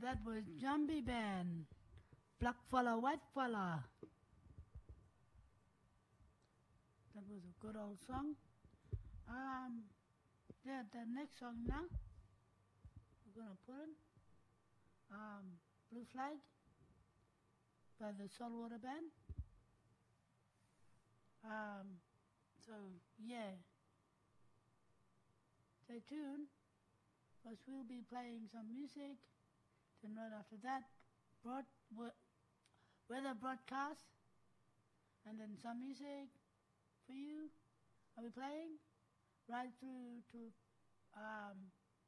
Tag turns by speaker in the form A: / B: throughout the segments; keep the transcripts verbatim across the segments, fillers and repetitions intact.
A: that was Jumbie Band, Black Fella, White Fella. That was a good old song. Um, yeah, the next song now, we're gonna put in um, Blue Flag by the Saltwater Band. Um, so yeah, stay tuned, because we'll be playing some music. Then right after that, broad, weather broadcast, and then some music for you. I'll be playing right through to um,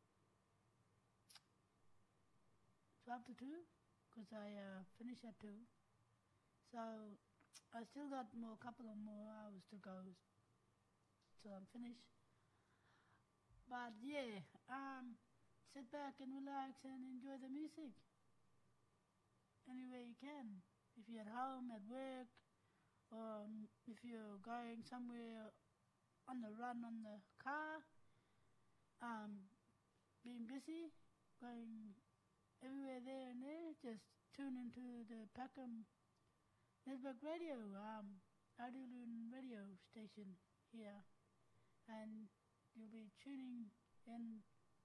A: twelve to two, because I uh, finish at two. So I still got more, couple of more hours to go till I'm finished. But yeah, um, sit back and relax and enjoy the music any way you can. If you're at home, at work, or if you're going somewhere on the run on the car, um, being busy, going everywhere there and there, just tune into the Peckham Network Radio, um, Audioloon radio station here, and you'll be tuning in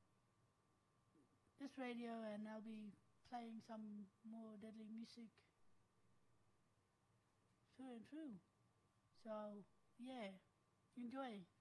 A: this radio, and I'll be playing some more deadly music through and through. So yeah, enjoy.